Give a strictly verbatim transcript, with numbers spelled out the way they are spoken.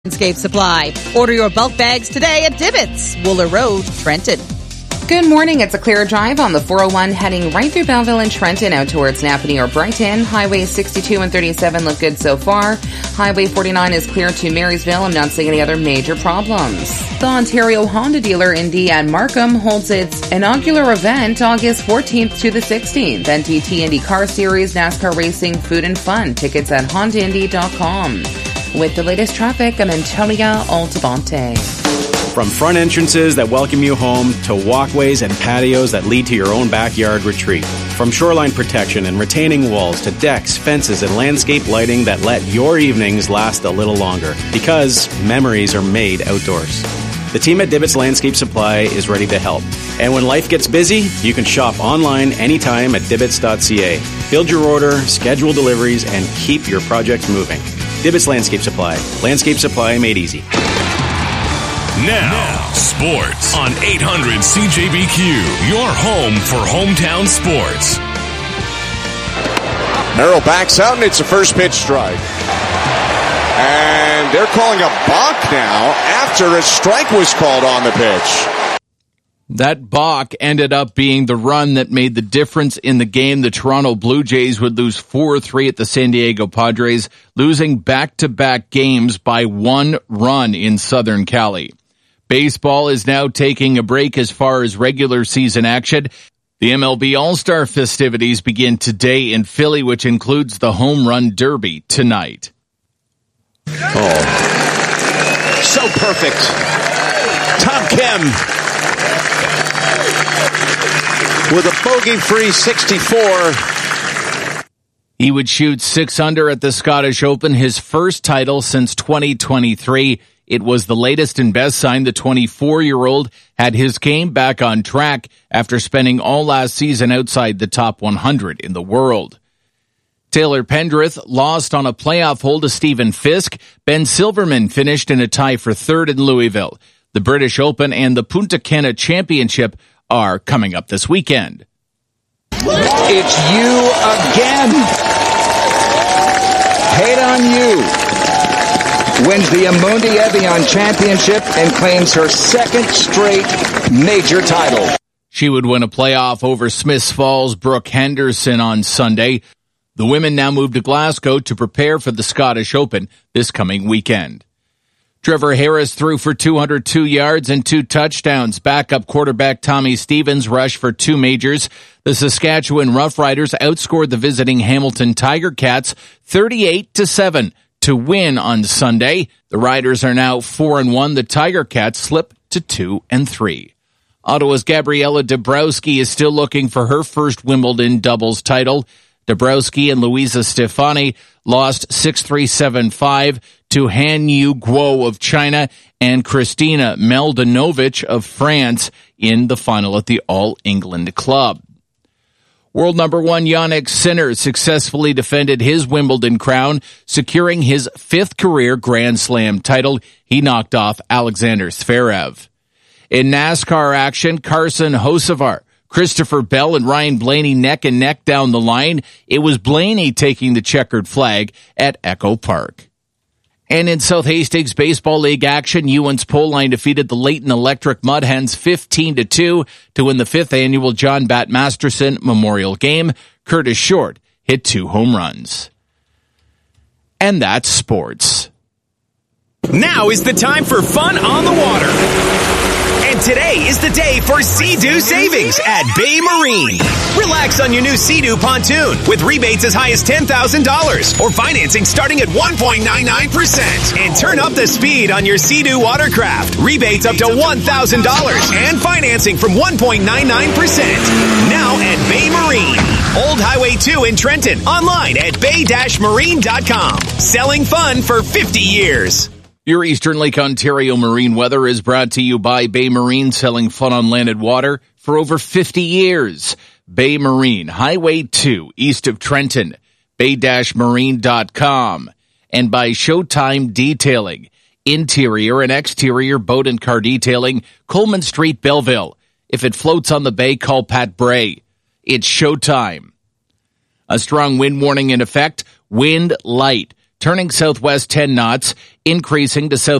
Landscape Supply. Order your bulk bags today at Divots, Wooler Road, Trenton. Good morning. It's a clear drive on the four oh one heading right through Belleville and Trenton out towards Napanee or Brighton. Highway sixty-two and thirty-seven look good so far. Highway forty-nine is clear to Marysville. I'm not seeing any other major problems. The Ontario Honda dealer in D at Markham holds its inaugural event August fourteenth to the sixteenth. N T T Indy Car Series, NASCAR Racing, Food and Fun. Tickets at honda indy dot com. With the latest traffic, I'm Antonia Altabonte. From front entrances that welcome you home to walkways and patios that lead to your own backyard retreat. From shoreline protection and retaining walls to decks, fences, and landscape lighting that let your evenings last a little longer. Because memories are made outdoors. The team at Divots Landscape Supply is ready to help. And when life gets busy, you can shop online anytime at divots dot c a. Build your order, schedule deliveries, and keep your projects moving. Divots Landscape Supply. Landscape supply made easy. Now, now, sports on eight hundred C J B Q, your home for hometown sports. Merrill backs out, and it's a first pitch strike. And they're calling a balk now after a strike was called on the pitch. That balk ended up being the run that made the difference in the game. The Toronto Blue Jays would lose four three at the San Diego Padres, losing back-to-back games by one run in Southern Cali. Baseball is now taking a break as far as regular season action. The M L B All-Star festivities begin today in Philly, which includes the Home Run Derby tonight. Oh, so perfect. Tom Kim with a bogey-free sixty-four. He would shoot six under at the Scottish Open, his first title since twenty twenty-three. It was the latest and best sign. The twenty-four-year-old had his game back on track after spending all last season outside the top one hundred in the world. Taylor Pendrith lost on a playoff hole to Stephen Fisk. Ben Silverman finished in a tie for third in Louisville. The British Open and the Punta Cana Championship are coming up this weekend. It's you again. Hate on you. Wins the Amundi Evian Championship and claims her second straight major title. She would win a playoff over Smiths Falls' Brooke Henderson on Sunday. The women now move to Glasgow to prepare for the Scottish Open this coming weekend. Trevor Harris threw for two hundred two yards and two touchdowns. Backup quarterback Tommy Stevens rushed for two majors. The Saskatchewan Roughriders outscored the visiting Hamilton Tiger Cats thirty-eight to seven to win on Sunday. The Riders are now four and one. The Tiger Cats slip to two and three. Ottawa's Gabriella Dabrowski is still looking for her first Wimbledon doubles title. Dabrowski and Louisa Stefani lost six three seven five to Han Yu Guo of China and Kristina Mladenovic of France in the final at the All England Club. World number one Jannik Sinner successfully defended his Wimbledon crown, securing his fifth career Grand Slam title. He knocked off Alexander Zverev. In NASCAR action, Carson Hocevar, Christopher Bell, and Ryan Blaney neck and neck down the line. It was Blaney taking the checkered flag at Echo Park. And in South Hastings Baseball League action, Ewan's Poleline defeated the Layton Electric Mudhens fifteen to two to win the fifth annual John Bat Masterson Memorial Game. Curtis Short hit two home runs. And that's sports. Now is the time for fun on the water. And today is the day for Sea-Doo savings at Bay Marine. Relax on your new Sea-Doo pontoon with rebates as high as ten thousand dollars or financing starting at one point nine nine percent. And turn up the speed on your Sea-Doo watercraft. Rebates up to one thousand dollars and financing from one point nine nine percent. Now at Bay Marine. Old Highway two in Trenton. Online at bay dash marine dot com. Selling fun for fifty years. Your Eastern Lake Ontario marine weather is brought to you by Bay Marine, selling fun on land and water for over fifty years. Bay Marine, Highway two, east of Trenton, bay dash marine dot com. And by Showtime Detailing, interior and exterior boat and car detailing, Coleman Street, Belleville. If it floats on the bay, call Pat Bray. It's Showtime. A strong wind warning in effect, wind light. turning southwest ten knots, increasing to south